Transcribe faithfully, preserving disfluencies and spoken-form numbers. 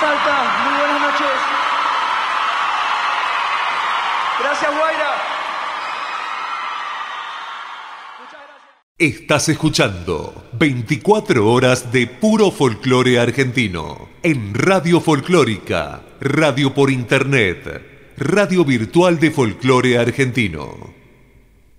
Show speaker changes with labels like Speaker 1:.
Speaker 1: Salta. Muy buenas noches. Gracias, Guaira. Muchas gracias.
Speaker 2: Estás escuchando veinticuatro horas de puro folclore argentino en Radio Folclórica, radio por internet, radio virtual de folclore argentino.